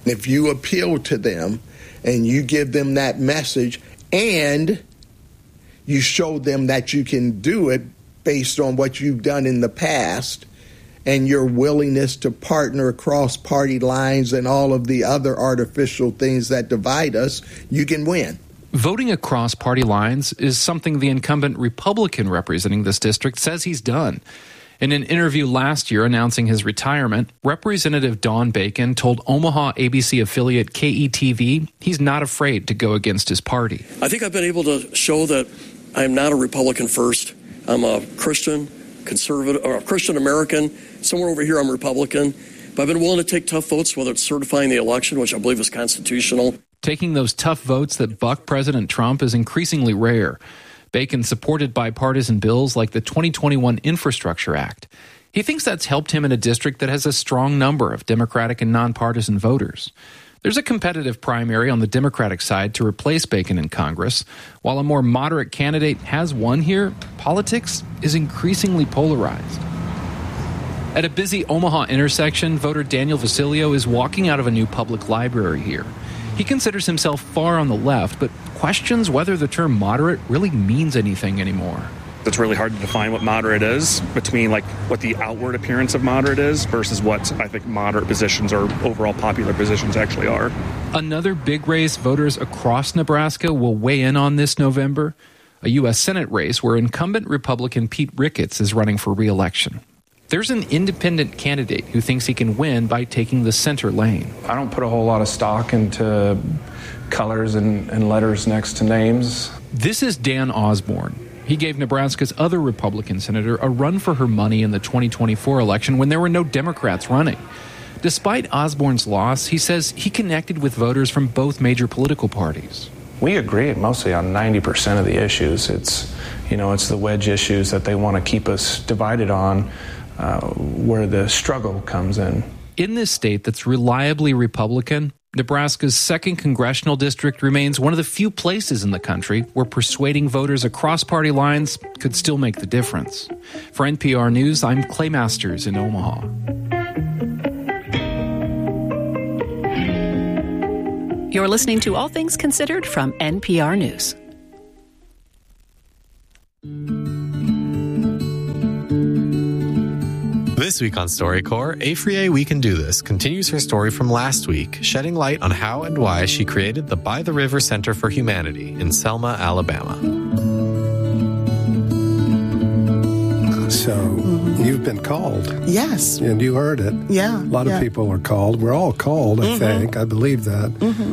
If you appeal to them and you give them that message and you show them that you can do it based on what you've done in the past and your willingness to partner across party lines and all of the other artificial things that divide us, you can win. Voting across party lines is something the incumbent Republican representing this district says he's done. In an interview last year announcing his retirement, Representative Don Bacon told Omaha ABC affiliate KETV he's not afraid to go against his party. I think I've been able to show that I am not a Republican first. I'm a Christian, conservative, or a Christian American. Somewhere over here I'm Republican. But I've been willing to take tough votes, whether it's certifying the election, which I believe is constitutional. Taking those tough votes that buck President Trump is increasingly rare. Bacon supported bipartisan bills like the 2021 Infrastructure Act. He thinks that's helped him in a district that has a strong number of Democratic and nonpartisan voters. There's a competitive primary on the Democratic side to replace Bacon in Congress. While a more moderate candidate has won here, politics is increasingly polarized. At a busy Omaha intersection, voter Daniel Vasilio is walking out of a new public library here. He considers himself far on the left, but questions whether the term moderate really means anything anymore. It's really hard to define what moderate is between what the outward appearance of moderate is versus what I think moderate positions or overall popular positions actually are. Another big race voters across Nebraska will weigh in on this November, a U.S. Senate race where incumbent Republican Pete Ricketts is running for re-election. There's an independent candidate who thinks he can win by taking the center lane. I don't put a whole lot of stock into colors and letters next to names. This is Dan Osborne. He gave Nebraska's other Republican senator a run for her money in the 2024 election when there were no Democrats running. Despite Osborne's loss, he says he connected with voters from both major political parties. We agree mostly on 90% of the issues. It's the wedge issues that they want to keep us divided on, where the struggle comes in. In this state that's reliably Republican, Nebraska's 2nd congressional district remains one of the few places in the country where persuading voters across party lines could still make the difference. For NPR News, I'm Clay Masters in Omaha. You're listening to All Things Considered from NPR News. This week on StoryCorps, Afriye We Can Do This continues her story from last week, shedding light on how and why she created the By the River Center for Humanity in Selma, Alabama. So you've been called. Yes. And you heard it. Yeah. A lot of people are called. We're all called, I think. I believe that.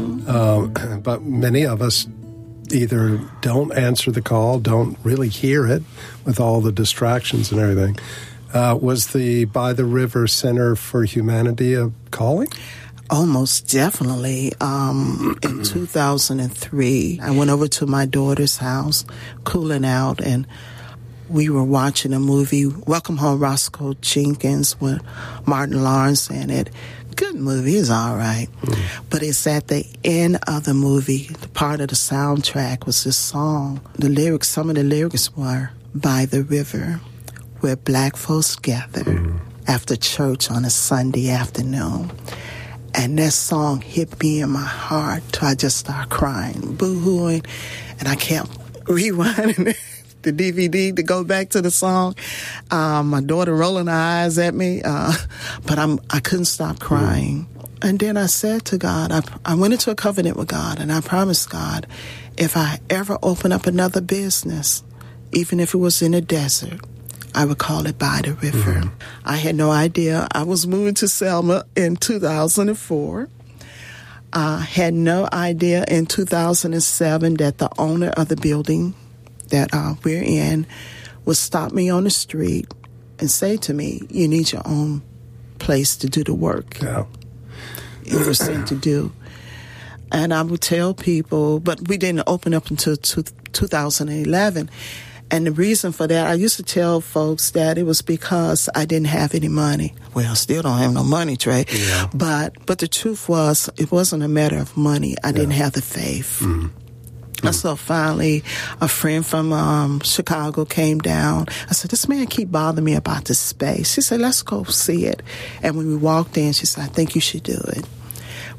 But many of us either don't answer the call, don't really hear it with all the distractions and everything. Was the By the River Center for Humanity a calling? Oh, most definitely. In 2003, I went over to my daughter's house, cooling out, and we were watching a movie, Welcome Home, Roscoe Jenkins, with Martin Lawrence in it. Good movie, it's all right. But it's at the end of the movie, the part of the soundtrack was this song. Some of the lyrics were, By the River, where black folks gather after church on a Sunday afternoon. And that song hit me in my heart till I just started crying, boo-hooing, and I kept rewinding the DVD to go back to the song. My daughter rolling her eyes at me, but I couldn't stop crying. And then I said to God, I went into a covenant with God, and I promised God, if I ever open up another business, even if it was in a desert, I would call it By the River. I had no idea. I was moving to Selma in 2004. I had no idea in 2007 that the owner of the building that we're in would stop me on the street and say to me, you need your own place to do the work you were sent to do. And I would tell people, but we didn't open up until 2011. And the reason for that, I used to tell folks that it was because I didn't have any money. Well, I still don't have no money, Trey. Yeah. But the truth was, it wasn't a matter of money. I didn't have the faith. And so finally, a friend from Chicago came down. I said, this man keep bothering me about this space. She said, let's go see it. And when we walked in, she said, I think you should do it.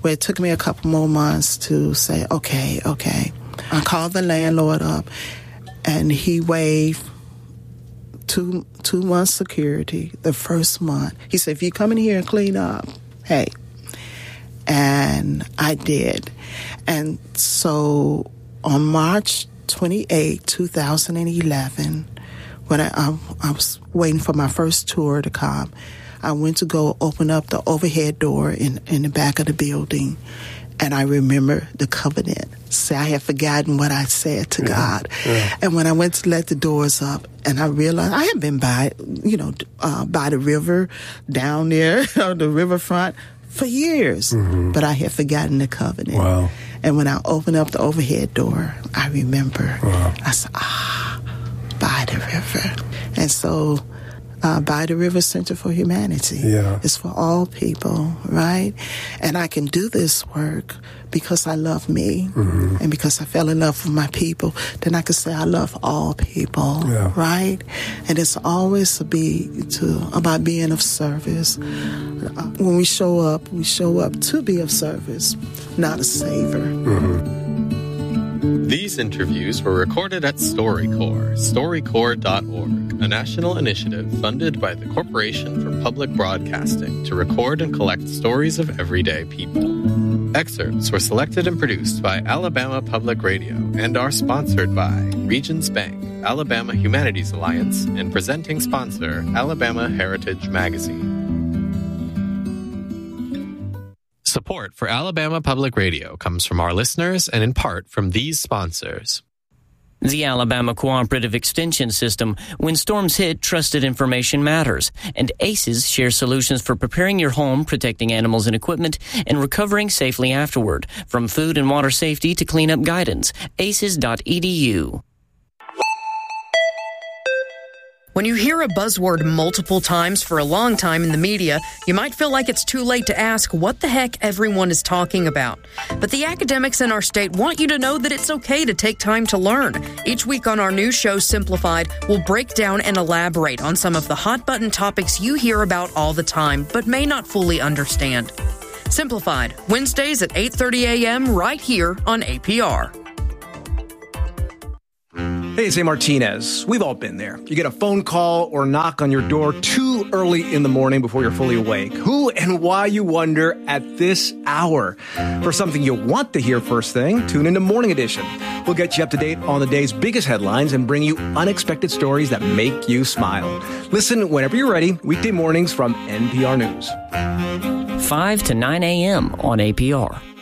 Well, it took me a couple more months to say, okay. I called the landlord up, and he waived 2 months security the first month. He said, if you come in here and clean up, hey. And I did. And so on March 28, 2011, when I was waiting for my first tour to come, I went to go open up the overhead door in the back of the building, and I remember the covenant. See, I had forgotten what I said to God. Yeah. And when I went to let the doors up, and I realized I had been by the river, down there on the riverfront for years, but I had forgotten the covenant. Wow. And when I opened up the overhead door, I remember, I said, by the river. And so By the River Center for Humanity is for all people, right? And I can do this work because I love me and because I fell in love with my people. Then I can say I love all people, right? And it's always about being of service. When we show up to be of service, not a saver. These interviews were recorded at StoryCorps, StoryCorps.org, a national initiative funded by the Corporation for Public Broadcasting to record and collect stories of everyday people. Excerpts were selected and produced by Alabama Public Radio and are sponsored by Regions Bank, Alabama Humanities Alliance, and presenting sponsor, Alabama Heritage Magazine. Support for Alabama Public Radio comes from our listeners and in part from these sponsors. The Alabama Cooperative Extension System. When storms hit, trusted information matters. And ACES shares solutions for preparing your home, protecting animals and equipment, and recovering safely afterward. From food and water safety to cleanup guidance. ACES.edu. When you hear a buzzword multiple times for a long time in the media, you might feel like it's too late to ask what the heck everyone is talking about. But the academics in our state want you to know that it's okay to take time to learn. Each week on our new show, Simplified, we'll break down and elaborate on some of the hot-button topics you hear about all the time, but may not fully understand. Simplified, Wednesdays at 8:30 a.m. right here on APR. Hey, it's A. Martinez. We've all been there. You get a phone call or knock on your door too early in the morning before you're fully awake. Who and why, you wonder, at this hour? For something you'll want to hear first thing, tune into Morning Edition. We'll get you up to date on the day's biggest headlines and bring you unexpected stories that make you smile. Listen whenever you're ready, weekday mornings from NPR News. 5 to 9 a.m. on APR.